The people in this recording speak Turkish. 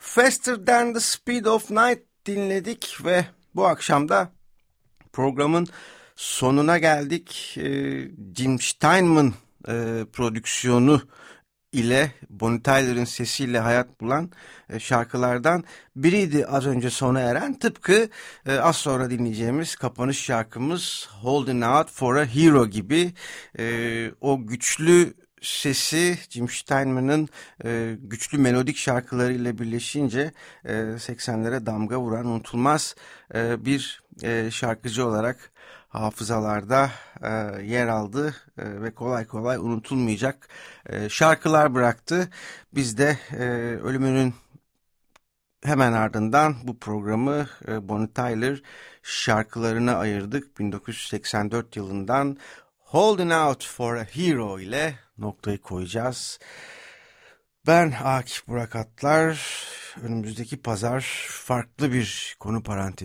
Faster Than the Speed of Night dinledik ve bu akşam da programın sonuna geldik. Jim Steinman prodüksiyonu ile Bonnie Tyler'ın sesiyle hayat bulan şarkılardan biriydi az önce sona eren. Tıpkı az sonra dinleyeceğimiz kapanış şarkımız Holding Out for a Hero gibi o güçlü sesi Jim Steinman'ın güçlü melodik şarkılarıyla birleşince 80'lere damga vuran unutulmaz bir şarkıcı olarak hafızalarda yer aldı ve kolay kolay unutulmayacak şarkılar bıraktı. Biz de ölümünün hemen ardından bu programı Bonnie Tyler şarkılarına ayırdık. 1984 yılından Holding Out for a Hero ile noktayı koyacağız. Ben Akif Burak Atlar. Önümüzdeki pazar farklı bir konu parantezi